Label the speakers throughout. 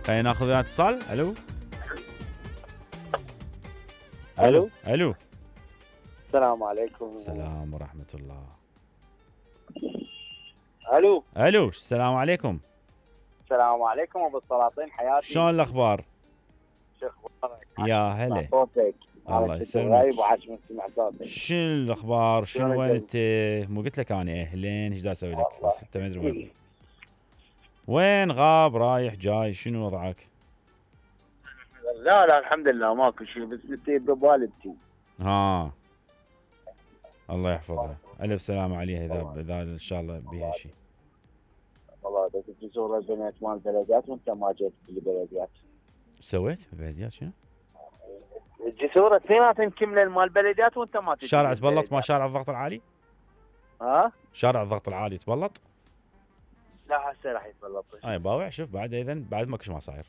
Speaker 1: خلينا ناخذ اتصال. الو
Speaker 2: الو
Speaker 1: الو.
Speaker 2: السلام عليكم.
Speaker 1: السلام ورحمة الله.
Speaker 2: الو
Speaker 1: السلام عليكم.
Speaker 2: السلام عليكم ابو السلاطين، حياتي.
Speaker 1: شلون الاخبار؟
Speaker 2: شو اخبارك؟
Speaker 1: يا هلا.
Speaker 2: صوتك.
Speaker 1: الله يسلمك.
Speaker 2: غايب وعاش من سمع صوتك.
Speaker 1: شنو الاخبار؟ شنو
Speaker 2: شلونك
Speaker 1: وين
Speaker 2: انت؟
Speaker 1: انت؟ مو قلت لك انا اهلين، ايش دا اسوي لك؟
Speaker 2: والله.
Speaker 1: بس انت ما ادري وين. وين غاب رايح جاي؟ شنو وضعك؟
Speaker 2: لا الحمد لله ماكو شيء، بس بدي بوالدتي.
Speaker 1: ها. الله يحفظها، الف سلامة عليها اذا ان شاء الله بيها شيء.
Speaker 2: والله بدك تزور البنات مال البلديات وانت ما جيت بالبلديات.
Speaker 1: ايش سويت بالبلديات؟ شنو؟
Speaker 2: الجسور اثنيناتهم كملن مال البلديات وانت ما تجي.
Speaker 1: شارع تبلط؟ ما شارع الضغط العالي؟
Speaker 2: ها؟
Speaker 1: شارع الضغط العالي تبلط؟
Speaker 2: لا هسه راح يتبلط.
Speaker 1: اي باوع. شوف بعد اذا بعد ماكو ما صاير.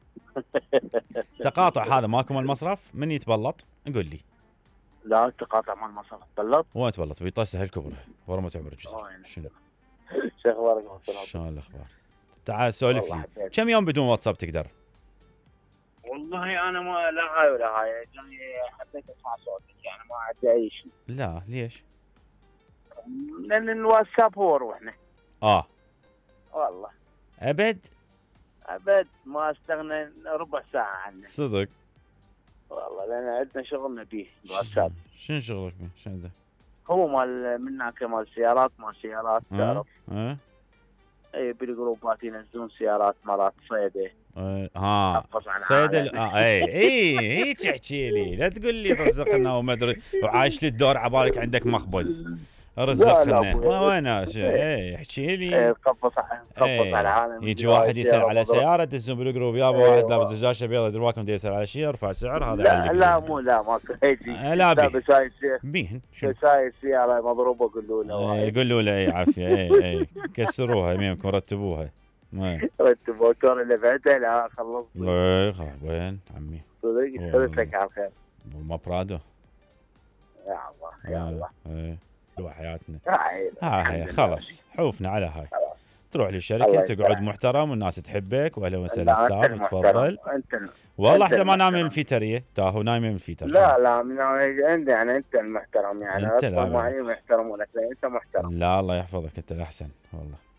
Speaker 1: تقاطع هذا ماكو مال المصرف، من يتبلط قول لي.
Speaker 2: لا تقاطع مال مصر تبلط.
Speaker 1: وين تبلط؟ بيطسه الكبرى ورا ما تعبر الجسر. شنو؟
Speaker 2: شو اخبارك؟
Speaker 1: شلون الاخبار؟ تعال سولف لي.
Speaker 2: والله
Speaker 1: كم يوم بدون واتساب تقدر؟
Speaker 2: والله انا ما لا هاي ولا هاي، يعني حبيت اسمع صوتك، يعني ما عندي اي شيء.
Speaker 1: لا ليش؟
Speaker 2: لان الواتساب هو روحنا. والله
Speaker 1: ابد
Speaker 2: ابد ما استغنى ربع ساعه عنه.
Speaker 1: صدق؟
Speaker 2: والله لان عندنا شغلنا به الواتساب.
Speaker 1: شنو شغلك به؟ شنو ذا؟
Speaker 2: هو مال منك مال سيارات، تعرف. اي بالجروبات ينزلون سيارات مرات صيده.
Speaker 1: صيد اي هيك احكي لي، لا تقول لي رزقنا وما ادري وعايش لي الدور عبالك عندك مخبز. رزقنا وين اي احكي لي.
Speaker 2: قفص على العالم.
Speaker 1: يجي واحد يسال على سياره دزون بالجروب، يابا واحد لابس دجاجه بيضاء دلواكم يسال على شيء ارفع سعر هذا.
Speaker 2: لا ماكو هيجي.
Speaker 1: لا
Speaker 2: بس هاي
Speaker 1: بيهن
Speaker 2: هاي السياره مضروبه قولوا له.
Speaker 1: يقولوا له اي عافيه اي كسروها يمينكم رتبوها.
Speaker 2: رتبوا الكور اللي بعدها. لا خلصت.
Speaker 1: وين عمي؟
Speaker 2: صدق قلت لك على خير.
Speaker 1: ما برادو.
Speaker 2: يا الله يا الله.
Speaker 1: دوا حياتنا.
Speaker 2: هاي
Speaker 1: خلاص حوفنا على هاي. تروح للشركه تقعد محترم والناس تحبك واهلا وسهلا ستار وتفضل. والله احسن ما نايم الفيتريه تاهو نايم الفيتر.
Speaker 2: لا من عندي يعني انت المحترم، يعني
Speaker 1: انت
Speaker 2: معي محترم ولك انت محترم.
Speaker 1: لا الله يحفظك انت الاحسن والله.